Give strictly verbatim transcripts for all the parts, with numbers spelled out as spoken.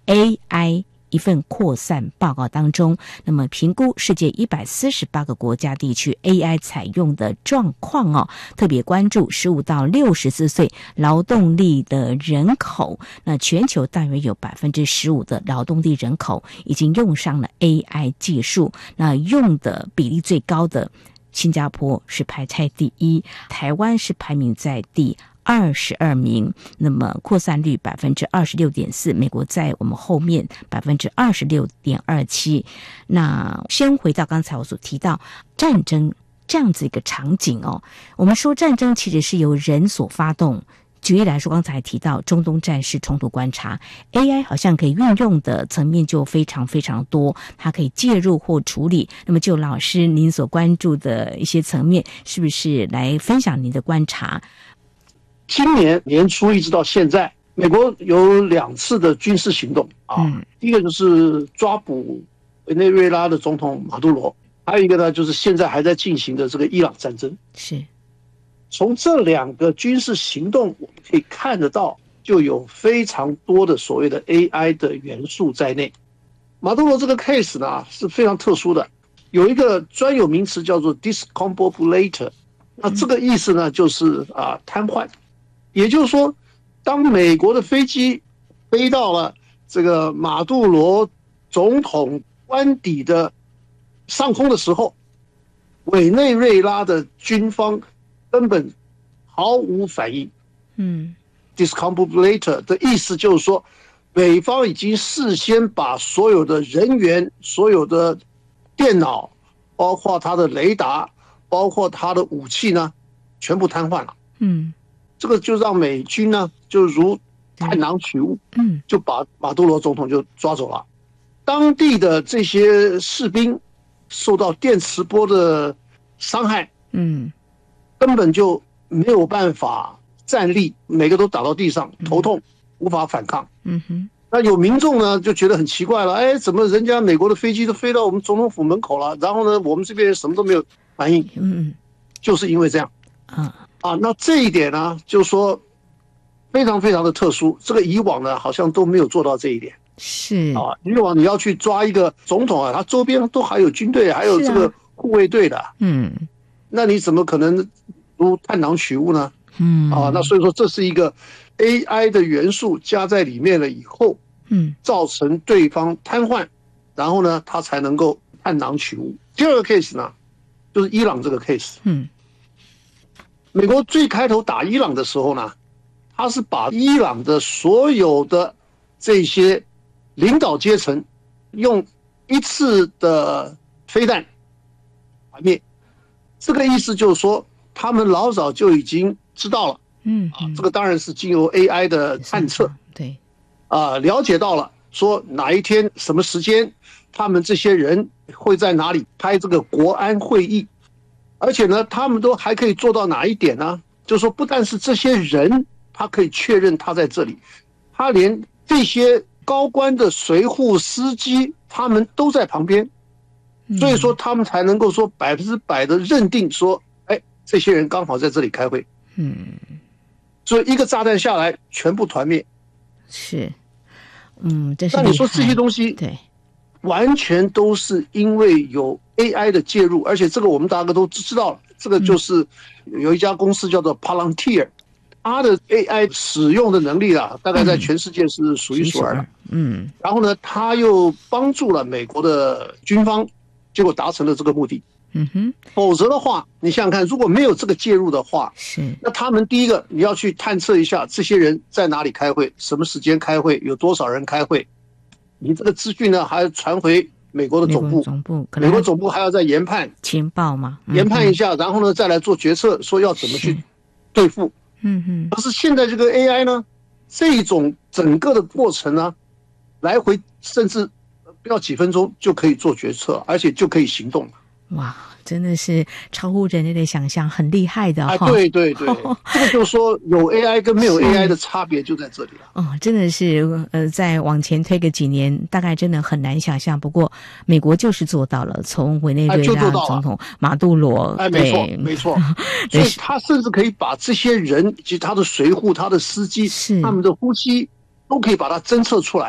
A I一份扩散报告当中，那么评估世界一百四十八个国家地区 A I 采用的状况哦，特别关注十五到六十四岁劳动力的人口。那全球大约有百分之十五的劳动力人口已经用上了 A I 技术，那用的比例最高的新加坡是排在第一，台湾是排名在第二十二名，那么扩散率百分之二十六点四，美国在我们后面百分之二十六点二七。那先回到刚才我所提到战争这样子一个场景哦，我们说战争其实是由人所发动。举例来说，刚才提到中东战事冲突观察 ，A I 好像可以运用的层面就非常非常多，它可以介入或处理。那么就老师您所关注的一些层面，是不是来分享您的观察？ 今年年初一直到现在，美国有两次的军事行动啊，嗯、第一个就是抓捕委内瑞拉的总统马杜罗，还有一个呢就是现在还在进行的这个伊朗战争。 是， 从这两个军事行动我们可以看得到，就有非常多的所谓的 A I 的元素在内。马杜罗这个 case 呢是非常特殊的，有一个专有名词叫做 discombobulator， 那这个意思呢就是啊瘫痪。也就是说，当美国的飞机飞到了这个马杜罗总统官邸的上空的时候，委内瑞拉的军方根本毫无反应。 嗯 ，discombobulator 的意思就是说，美方已经事先把所有的人员、所有的电脑，包括他的雷达，包括他的武器呢，全部瘫痪了。 嗯。 这个就让美军呢，就如探囊取物， 嗯， 就把马杜罗总统就抓走了。当地的这些士兵受到电磁波的伤害， 嗯， 根本就没有办法站立，每个都打到地上，头痛，无法反抗。 嗯哼， 那有民众呢就觉得很奇怪了，哎，怎么人家美国的飞机都飞到我们总统府门口了，然后呢，我们这边什么都没有反应？ 嗯， 就是因为这样。 啊。 啊，那这一点呢，就是说非常非常的特殊，这个以往呢好像都没有做到这一点。 是啊，以往你要去抓一个总统啊，他周边都还有军队，还有这个护卫队的。啊、 嗯， 那你怎么可能如探囊取物呢？ 嗯， 啊，那所以说这是一个 A I 的元素加在里面了以后， 嗯， 造成对方瘫痪，然后呢，他才能够探囊取物。第二个 case 呢，就是伊朗这个 case。 嗯。 美国最开头打伊朗的时候呢，他是把伊朗的所有的这些领导阶层用一次的飞弹毁灭。这个意思就是说，他们老早就已经知道了， 嗯， 啊，这个当然是经由 A I 的探测， 对， 啊，了解到了，说哪一天什么时间，他们这些人会在哪里开这个国安会议。而且呢，他们都还可以做到哪一点呢？就是说，不但是这些人，他可以确认他在这里，他连这些高官的随护司机，他们都在旁边，所以说他们才能够说百分之百的认定说，哎，这些人刚好在这里开会。 嗯， 所以一个炸弹下来，全部团灭。 是，嗯，这是那你说这些东西， 对， 完全都是因为有 A I 的介入，而且这个我们大家都知道了，这个就是有一家公司叫做 Palantir， 它的 A I 使用的能力啊，大概在全世界是数一数二的。 嗯， 然后呢，它又帮助了美国的军方，结果达成了这个目的。 嗯哼， 否则的话，你想想看，如果没有这个介入的话， 是， 那他们第一个你要去探测一下这些人在哪里开会，什么时间开会，有多少人开会，你这个资讯呢还要传回美国的总部， 总部， 美国总部还要再研判情报嘛， 嗯、研判一下，然后呢再来做决策，说要怎么去对付。 嗯哼。 可是现在这个 A I 呢，这种整个的过程呢，来回甚至不要几分钟就可以做决策，而且就可以行动了。 哇，真的是超乎人类的想象，很厉害的哈、 啊！对对对，这个就是说有 A I 跟没有 A I 的差别就在这里了。 哦，真的是呃，再往前推个几年，大概真的很难想象。不过美国就是做到了，从委内瑞拉总统马杜罗， 哎，没错没错，所以他甚至可以把这些人以及他的随护、他的司机、他们的呼吸都可以把它侦测出来。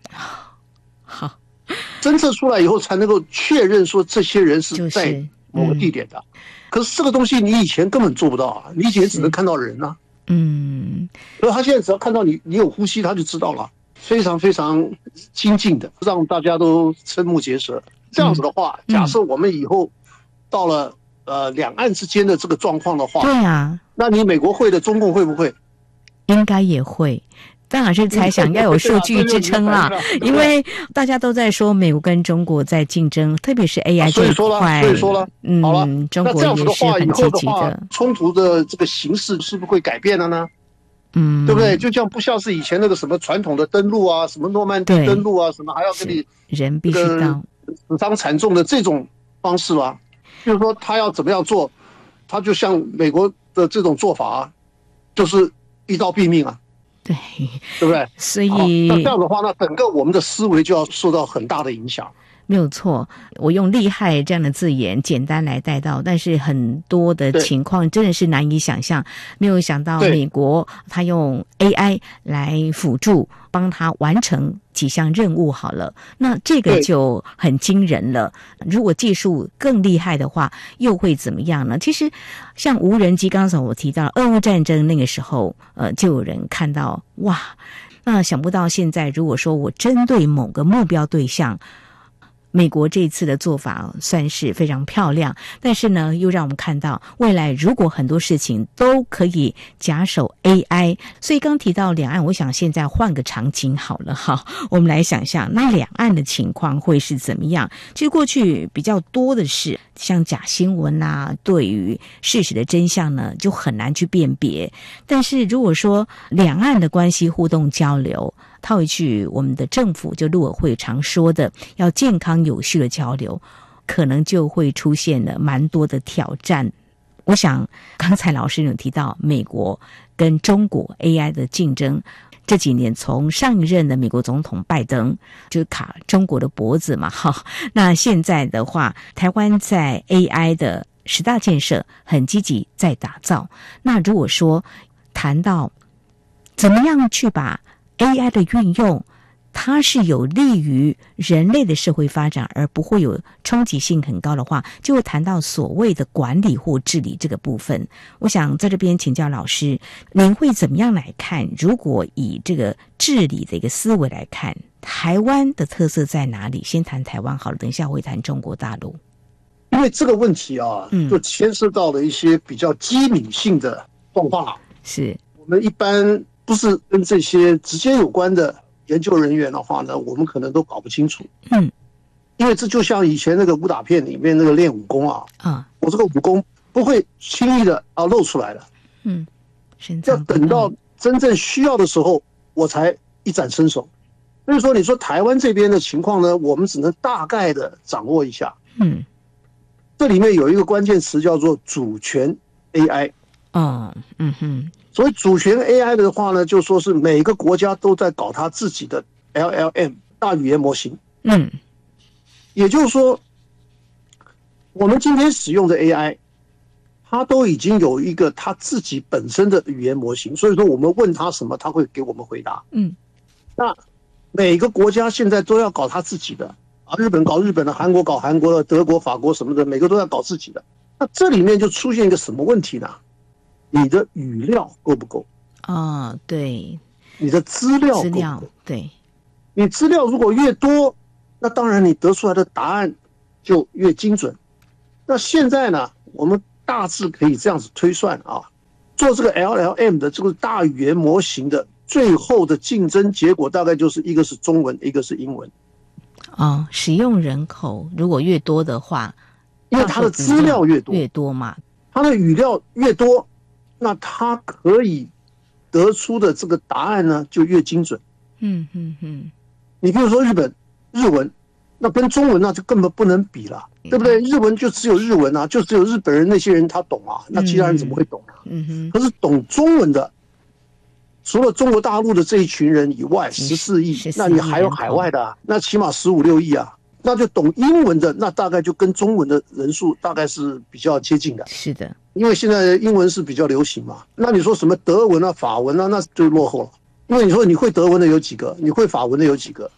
好， 侦测出来以后才能够确认说这些人是在某个地点的。就是嗯、可是这个东西你以前根本做不到啊，你以前只能看到人啊。嗯，而他现在只要看到你，你有呼吸，他就知道了，非常非常精进的，让大家都瞠目结舌。这样子的话，嗯、假设我们以后到了呃两岸之间的这个状况的话， 对啊， 那你美国会的，中共会不会？ 应该也会。当然是猜想要有数据支撑啦，因为大家都在说美国跟中国在竞争，特别是 A I 这一块。 所以说了，嗯，好了， 中国也是很积极的。 冲突的这个形式是不是会改变了呢？嗯，对不对？就这样不像是以前那个什么传统的登陆啊，什么诺曼底登陆啊，什么还要跟你人必须到死伤惨重的这种方式啊。就是说他要怎么样做，他就像美国的这种做法啊，就是一刀毙命啊。 对， 对不对？ 所以那这样的话，那整个我们的思维就要受到很大的影响。 没有错，我用厉害这样的字眼简单来带到，但是很多的情况真的是难以想象。没有想到美国他用 A I 来辅助帮他完成几项任务好了，那这个就很惊人了。如果技术更厉害的话，又会怎么样呢？其实像无人机，刚才我提到俄乌战争那个时候，呃，就有人看到哇，那想不到现在如果说我针对某个目标对象，美国这次的做法算是非常漂亮，但是呢，又让我们看到未来如果很多事情都可以假手 A I， 所以刚提到两岸，我想现在换个场景好了哈，我们来想象那两岸的情况会是怎么样。其实过去比较多的是像假新闻啊，对于事实的真相呢就很难去辨别，但是如果说两岸的关系互动交流，套一句我们的政府就陆委会常说的要健康有序的交流，可能就会出现了蛮多的挑战。我想刚才老师有提到美国跟中国 A I 的竞争，这几年从上一任的美国总统拜登就卡中国的脖子嘛，哈。那现在的话，台湾在 A I 的十大建设很积极在打造。那如果说谈到怎么样去把A I 的运用，它是有利于人类的社会发展，而不会有冲击性很高的话，就会谈到所谓的管理或治理这个部分。我想在这边请教老师，您会怎么样来看？如果以这个治理的一个思维来看，台湾的特色在哪里？先谈台湾好了，等一下会谈中国大陆。 因为这个问题啊，就牵涉到了一些比较机敏性的状况。 是我们一般不是跟这些直接有关的研究人员的话呢，我们可能都搞不清楚。嗯，因为这就像以前那个武打片里面那个练武功啊，啊，我这个武功不会轻易的啊露出来了。嗯，要等到真正需要的时候，我才一展身手。所以说，你说台湾这边的情况呢，我们只能大概的掌握一下。嗯，这里面有一个关键词叫做主权 A I。哦，嗯哼。所以主权 A I 的话呢，就说是每个国家都在搞它自己的 L L M 大语言模型。嗯，也就是说，我们今天使用的 A I， 它都已经有一个它自己本身的语言模型，所以说我们问它什么，它会给我们回答。嗯，那每个国家现在都要搞它自己的啊，日本搞日本的，韩国搞韩国的，德国、法国什么的，每个都要搞自己的。那这里面就出现一个什么问题呢？你的语料够不够？ 哦，对， 你的资料够不够？资料， 对， 你资料如果越多，那当然你得出来的答案就越精准。那现在呢，我们大致可以这样子推算啊，做这个 L L M 的这个大语言模型的最后的竞争结果，大概就是一个是中文，一个是英文。 哦，使用人口如果越多的话， 因为它的资料越多， 越多嘛， 它的语料越多。那它可以得出的这个答案呢，就越精准。嗯嗯嗯。你比如说日本日文，那跟中文那就根本不能比了，对不对？日文就只有日文啊，就只有日本人那些人他懂啊，那其他人怎么会懂啊？嗯哼。可是懂中文的，除了中国大陆的这一群人以外，十四亿，那你还有海外的啊，那起码十五六亿啊。那就懂英文的，那大概就跟中文的人数大概是比较接近的。 是的， 因为现在英文是比较流行嘛。那你说什么德文啊、法文啊，那就落后了。因为你说你会德文的有几个，你会法文的有几个，